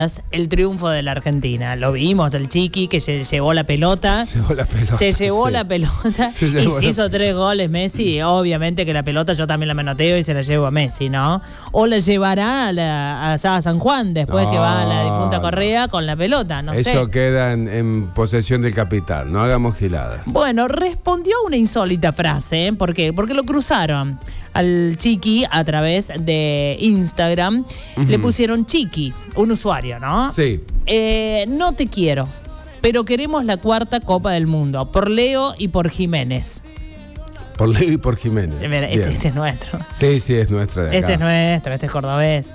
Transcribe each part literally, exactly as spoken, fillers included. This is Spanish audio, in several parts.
el triunfo de la Argentina. Lo vimos, el Chiqui que se llevó la pelota. Se llevó la pelota. Se llevó sí. la pelota Se y llevó se la... hizo tres goles Messi. Obviamente que la pelota yo también la menoteo y se la llevo a Messi, ¿no? O la llevará a, la, allá a San Juan después no, que va a la difunta Correa con la pelota, no Eso sé. Eso queda en, en posesión del capital, no hagamos giladas. Bueno, respondió una insólita frase, ¿eh? ¿Por qué? Porque lo cruzaron al Chiqui a través de Instagram. Uh-huh. Le pusieron Chiqui, un usuario, ¿no? Sí. Eh, no te quiero, pero queremos la cuarta Copa del Mundo, por Leo y por Jiménez. Por Leo y por Jiménez. Mira, este, este es nuestro. Sí, sí, es nuestro de acá. Este es nuestro, este es cordobés.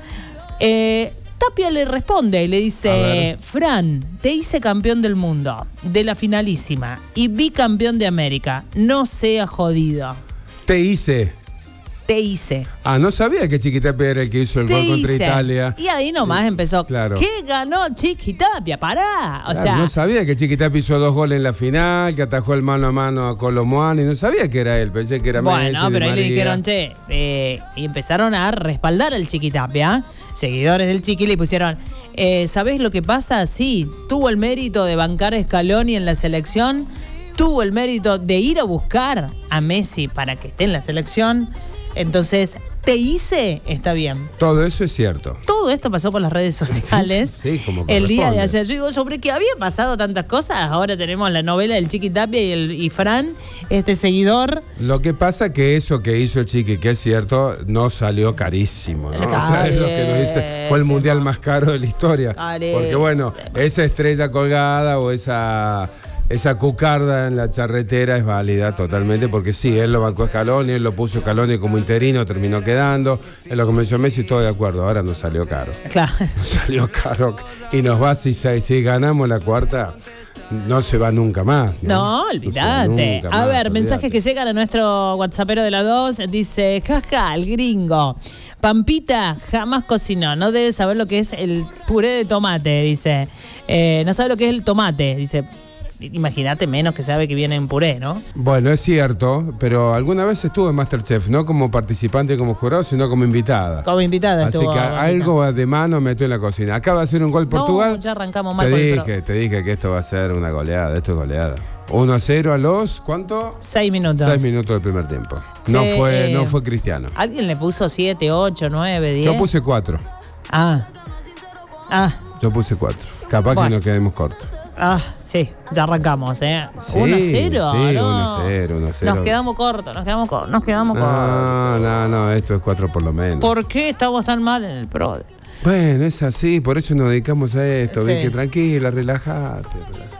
Eh, Tapia le responde y le dice: Fran, te hice campeón del mundo, de la finalísima y bicampeón de América. No seas jodido. Te hice. Te hice. Ah, no sabía que Chiquitapia era el que hizo el Te gol contra hice. Italia. Y ahí nomás sí, empezó. Claro. ¿Qué ganó Chiquitapia? Pará. O claro, sea, no sabía que Chiquitapia hizo dos goles en la final, que atajó el mano a mano a Colomuani. No sabía que era él, pensé que era bueno, Messi. Bueno, pero ahí María. le dijeron, che, eh, y empezaron a respaldar al Chiquitapia. Seguidores del Chiqui le pusieron, eh, ¿sabés lo que pasa? Sí, tuvo el mérito de bancar a Scaloni en la selección, tuvo el mérito de ir a buscar a Messi para que esté en la selección. Entonces, te hice, está bien. Todo eso es cierto. Todo esto pasó por las redes sociales. Sí, sí, como el día de corresponde. ayer. Yo digo, sobre que había pasado tantas cosas. Ahora tenemos la novela del Chiquitapia y, el, y Fran, este seguidor. Lo que pasa que eso que hizo el Chiqui, que es cierto, no salió carísimo, ¿no? O sea, es lo que nos dice, fue el mundial más caro de la historia. Carísimo. Porque bueno, esa estrella colgada o esa... Esa cucarda en la charretera es válida totalmente, porque sí, él lo bancó a Scaloni, él lo puso a Scaloni como interino, terminó quedando, él lo convenció a Messi, todo de acuerdo, ahora nos salió caro. Claro. Nos salió caro y nos va, si, si ganamos la cuarta, no se va nunca más. No, no olvídate. No a más, ver, olvídate. Mensajes que llegan a nuestro WhatsAppero de la dos, dice, jaja, el gringo. Pampita jamás cocinó, no debe saber lo que es el puré de tomate, dice. Eh, no sabe lo que es el tomate, dice. Imagínate, menos que sabe que viene en puré, ¿no? Bueno, es cierto, pero alguna vez estuve en MasterChef, no como participante, como jurado, sino como invitada. Como invitada. Así estuvo, que bonita. Algo de mano meto en la cocina. Acaba de hacer un gol Portugal. No, ya arrancamos mal te con dije, el pro. te dije que esto va a ser una goleada, esto es goleada. uno a cero a los, ¿cuánto? Seis minutos. Seis minutos del primer tiempo. Sí, no fue, eh, no fue Cristiano. ¿Alguien le puso siete, ocho, nueve, diez? Yo puse cuatro. Ah. Ah. Yo puse cuatro. Capaz bueno. que nos quedemos cortos. Ah, sí, ya arrancamos, ¿eh? Sí, uno a cero. Sí, no. uno a cero, uno a cero. Nos quedamos cortos, nos quedamos cortos, nos quedamos no, cortos. No, no, esto es cuatro por lo menos. ¿Por qué estamos tan mal en el pro? Bueno, es así, por eso nos dedicamos a esto, sí. ves que tranquila, relájate.